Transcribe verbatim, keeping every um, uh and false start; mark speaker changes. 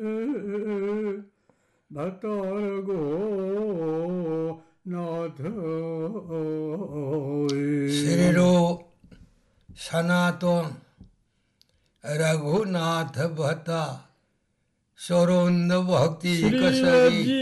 Speaker 1: भक्तोर गो नाथ
Speaker 2: श्रीरो सनातन रघुनाथ भता सरोन्द भक्ति कसरी।